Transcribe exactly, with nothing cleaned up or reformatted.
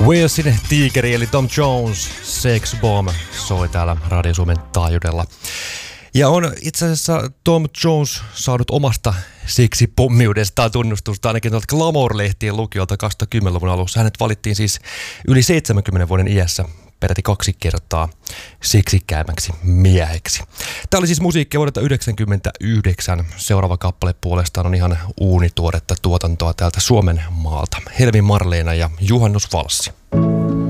Walesin tiikeri eli Tom Jones, Sex Bomb, soi täällä Radio Suomen taajuudella. Ja on itse asiassa Tom Jones saanut omasta seksipommiudestaan tunnustusta ainakin tuolta Glamour-lehtien lukijoilta kaksituhattakymmenluvun alussa. Hänet valittiin siis yli seitsemänkymmenen vuoden iässä peräti kaksi kertaa seksikäämmäksi mieheksi. Tämä oli siis musiikkia vuodelta yhdeksänkymmentäyhdeksän. Seuraava kappale puolestaan on ihan uunituoretta tuotantoa täältä Suomen maalta. Helmi Marleena ja Juhannusvalssi.